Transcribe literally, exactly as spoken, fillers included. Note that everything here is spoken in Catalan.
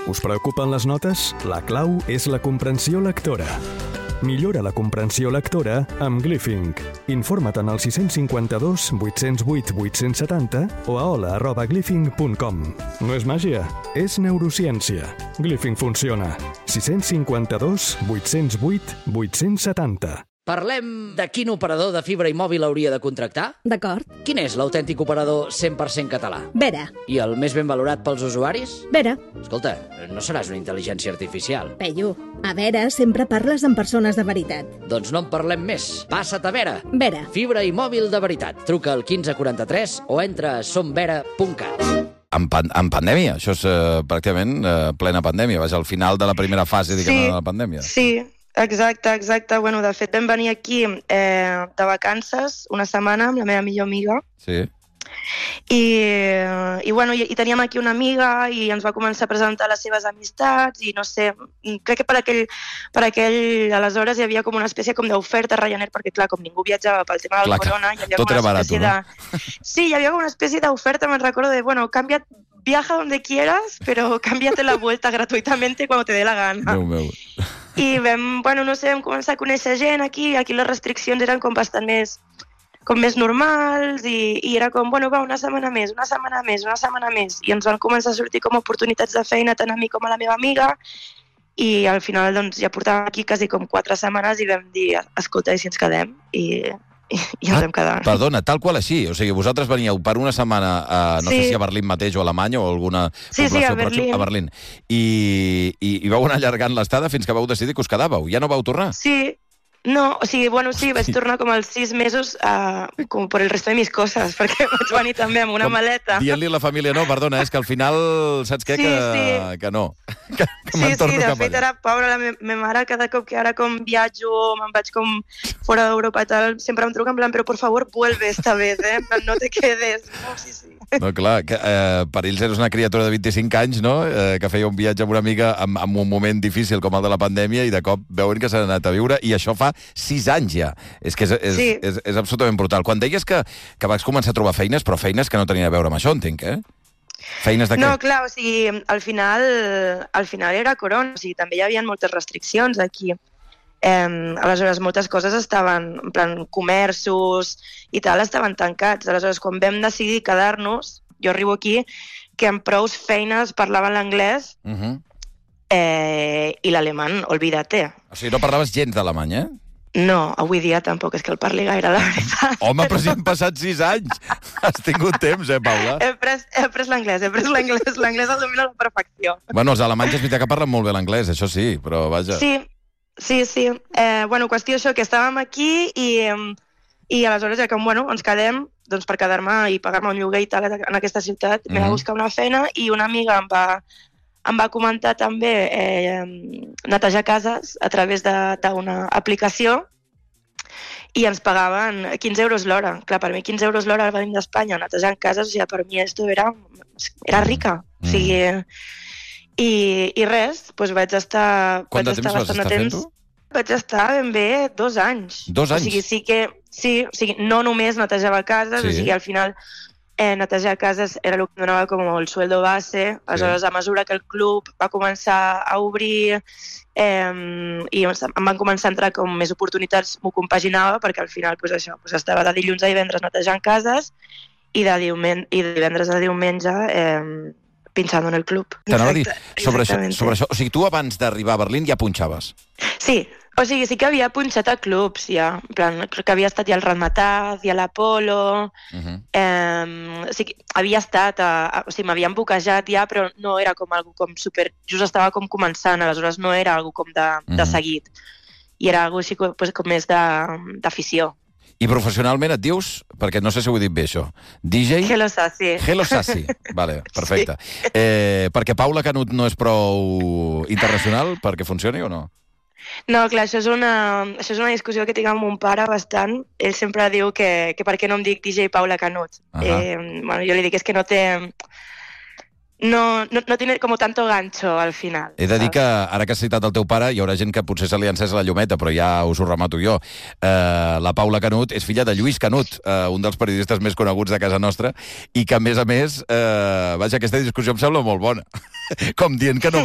Us preocupen les notes? La clau és la comprensió lectora. Millora la comprensió lectora amb Glyphing. Informa't en el sis cinc dos, vuit zero vuit, vuit set zero o a hola arroba glyphing punt com. No és màgia, és neurociència. Glyphing funciona. sis cinc dos, vuit zero vuit, vuit set zero. Parlem de quin operador de fibra i mòbil hauria de contractar? D'acord. Quin és l'autèntic operador cent per cent català? Vera. I el més ben valorat pels usuaris? Vera. Escolta, no seràs una intel·ligència artificial. Peyu, a Vera sempre parles amb persones de veritat. Doncs no en parlem més. Passa't a Vera. Vera. Fibra i mòbil de veritat. Truca al quinze quaranta-tres o entra a somvera punt cat. En, pan en pandèmia, això és eh, pràcticament eh, plena pandèmia. Vaja, al final de la primera fase, diguem, sí, de la pandèmia. Sí, exacte, exacte. Bueno, de fet, vam venir aquí eh, de vacances una setmana amb la meva millor amiga. Sí. I, i, bueno, i, i teníem aquí una amiga i ens va començar a presentar les seves amistats i no sé, crec que per aquell, per aquell aleshores hi havia com una espècie com d'oferta Ryanair, perquè clar, com ningú viatjava pel tema del clar, corona, hi havia tot com una era barat, espècie no? de... Sí, hi havia com una espècie d'oferta, me'n recordo de, bueno, cambia, viaja donde quieras, pero cámbiate la vuelta gratuitamente cuando te dé la gana. Déu meu. I vam, bueno, no sé, vam començar a conèixer gent aquí, aquí les restriccions eren com bastant més, com més normals i, i era com, bueno, va, una setmana més, una setmana més, una setmana més. I ens van començar a sortir com oportunitats de feina tant a mi com a la meva amiga i al final doncs ja portàvem aquí quasi com quatre setmanes i vam dir, escolta, i si ens quedem? I, i, i ens ah, vam quedar. Perdona, tal qual així? O sigui, vosaltres veníeu per una setmana, a, no sí. sé si a Berlín mateix o a Alemanya o alguna sí, població sí, a Berlín. Pròxim, a Berlín. I, i, I vau anar allargant l'estada fins que vau decidir que us quedàveu. Ja no vau tornar? Sí. No, o sigui, bueno, sí, vaig tornar com als sis mesos uh, com per el resto de mis coses, perquè vaig venir també amb una com maleta. Dient-li a la família, no, perdona, és que al final, saps què? Sí, que, sí. que no. Que, que sí, me'n torno sí, de cap fet, allà. ara, pobra, la me meva mare, cada cop que ara com viatjo, me'n vaig com fora d'Europa i tal, sempre em truca en plan, però por favor, vuelve esta vez, eh? No te quedes. No, sí, sí. No, clar, que, eh, per ells eres una criatura de vint-i-cinc anys, no?, eh, que feia un viatge amb una amiga en, en un moment difícil com el de la pandèmia i de cop veuen que s'han anat a viure i això fa sis anys ja. És que és, és, sí. és, és absolutament brutal. Quan deies que, que vas començar a trobar feines, però feines que no tenien a veure amb això, entenc, eh? Feines de què? No, clar, o sigui, al final, al final era corona, o sigui, també hi havia moltes restriccions aquí. Eh, aleshores, moltes coses estaven, en plan, comerços i tal, estaven tancats. Aleshores, quan vam decidir quedar-nos, jo arribo aquí, que amb prous feines parlaven l'anglès uh -huh. eh, i l'alemany, olvídate. O sigui, no parlaves gens d'alemany, eh? No, avui dia tampoc és que el parli gaire, la veritat. Home, però si han passat sis anys. Has tingut temps, eh, Paula? He pres, he pres l'anglès, he pres l'anglès, l'anglès el domino a la perfecció. Bueno, els alemanys és veritat que parlen molt bé l'anglès, això sí, però vaja... Sí, sí, sí. Eh, bueno, qüestió això, que estàvem aquí i, i aleshores ja que, bueno, ens quedem, doncs per quedar-me i pagar-me un lloguer i tal en aquesta ciutat, mm -hmm. m'he de buscar una feina i una amiga em va... em va comentar també eh, netejar cases a través d'una aplicació i ens pagaven quinze euros l'hora. Clar, per mi quinze euros l'hora al venim d'Espanya netejant cases, o sigui, per mi esto era, era rica. Mm. O sigui, i, i res, doncs vaig estar... Quant vaig de temps vas estar fent-ho? Vaig estar ben bé dos anys. Dos anys? O sigui, sí que... Sí, o sigui, no només netejava cases, sí. O sigui, al final... Eh, netejar cases era el que donava com el sueldo base, aleshores sí. A mesura que el club va començar a obrir eh, i em van començar a entrar com més oportunitats, m'ho compaginava perquè al final pues, això, pues, estava de dilluns a divendres netejant cases i de, diumen i de divendres a diumenge eh, pinxant en el club. T'anava a dir, sobre això, sobre això, o sigui, tu abans d'arribar a Berlín ja punxaves? Sí. O sigui, sí que havia punxat a clubs, ja. En plan, crec que havia estat ja al Ramataz, ja a l'Apolo... Uh -huh. eh, o sigui, havia estat... A, a, o sigui, m'havien boquejat ja, però no era com algo com super... Just estava com començant, aleshores no era algo com de, uh -huh. de seguit. I era algo així com, com més d'afició. I professionalment et dius, perquè no sé si ho he dit bé, això, D J... Hello Sassi. Hello Sassi, vale, perfecte. Sí. Eh, perquè Paula Canut no és prou internacional perquè funcioni o no? No, clar, això és, una, això és una discussió que tinc amb mon pare bastant. Ell sempre diu que, que per què no em dic D J Paula Canut. Uh -huh. eh, bueno, jo li dic és que no té... No, no, no tiene como tanto gancho al final. He de dir que, ara que has citat el teu pare, hi haurà gent que potser se li ha encès la llumeta, però ja us ho remato jo. Eh, la Paula Canut és filla de Lluís Canut, eh, un dels periodistes més coneguts de casa nostra, i que, a més a més, eh, vaja, aquesta discussió em sembla molt bona. Com dient que no